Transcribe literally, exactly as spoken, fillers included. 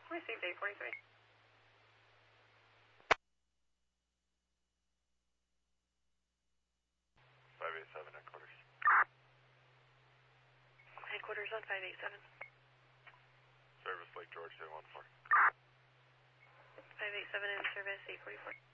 Received eight forty-three. five eight seven headquarters. Headquarters on five eight seven. Service Lake George two one four. five eight seven in service eight forty-four.